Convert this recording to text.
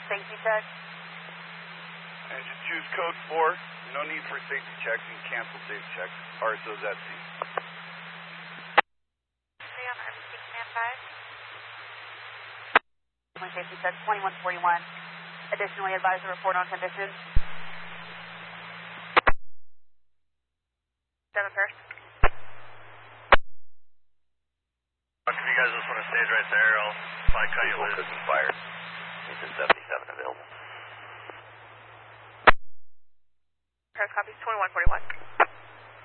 safety check. Engine choose code 4. No need for safety checks and cancel safety checks. RSO's at sea. On RBC Command 5. Safety check 2141. Additionally, advise a report on conditions. 7 first. If you guys just want to stage right there, I'll probably cut you loose. Fire. Engine 77 available. Press copies 2141.